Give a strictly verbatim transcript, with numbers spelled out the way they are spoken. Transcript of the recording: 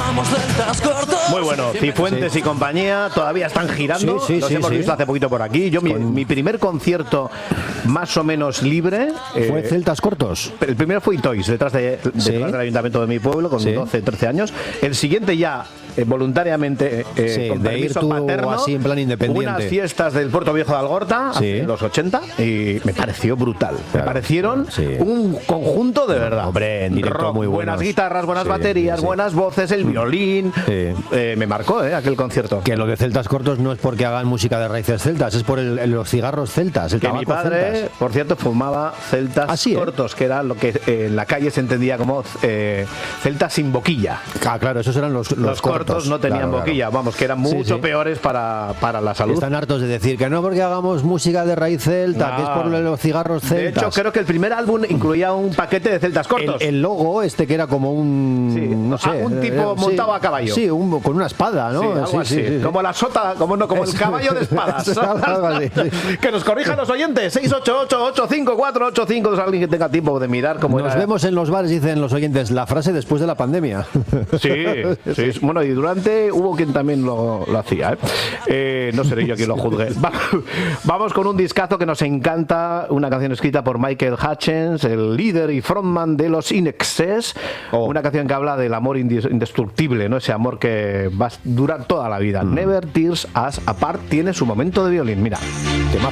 llamamos celtas cortos. Muy bueno, Cifuentes sí. y compañía todavía están girando. Sí, sí, Los sí, hemos sí. visto hace poquito por aquí. Yo mi, Con... mi primer concierto más o menos libre fue eh, Celtas Cortos. El primero fue Itois, detrás, de, detrás sí. del ayuntamiento de mi pueblo, con sí. doce, trece años. El siguiente ya eh, voluntariamente eh, sí, con de ir tú paterno, así en plan independiente. Unas fiestas del Puerto Viejo de Algorta sí. en los ochenta y me pareció brutal. Claro. Me parecieron sí. un conjunto de verdad. Hombre, en directo rock, muy buenas buenos. guitarras, buenas sí, baterías, sí. buenas voces, el violín. Sí. Eh, me marcó eh, aquel concierto. Que lo de Celtas Cortos no es porque hagan música de raíces celtas, es por el, el, los cigarros celtas, el que tabaco mi padre, celtas. Por cierto, fumaba celtas ¿Así, cortos, eh? que era lo que eh, en la calle se entendía como eh, celtas sin boquilla. Ah, claro, esos eran los, los, los cortos. cortos no tenían claro, boquilla, claro. vamos, que eran mucho sí, sí. peores para, para la salud. Están hartos de decir que no porque hagamos música de raíz celta, no. que es por los cigarros celtas. De hecho, creo que el primer álbum incluía un paquete de celtas cortos. El, el logo este que era como un, sí. no sé, ah, un tipo sí, montado a caballo. Sí, un, con una espada, ¿no? Sí, algo sí, así. Sí, sí, como la sota, como no, como el caballo de espadas. así, sí. Que nos corrijan los oyentes. seis ocho ocho, ocho cinco cuatro, ocho cinco. Alguien que tenga tiempo de mirar cómo Nos era. vemos en los bares, dicen los oyentes, la frase después de la pandemia. Sí, sí. Bueno, y durante hubo quien también lo, lo hacía, ¿eh? Eh, no seré yo quien lo juzgue. Va, vamos con un discazo que nos encanta, una canción escrita por Michael Hutchence, el líder y frontman de los In Excess, oh. una canción que habla del amor indestructible, ¿no? Ese amor que va a durar toda la vida. Mm. Never Tears Us Apart tiene su momento de violín, mira.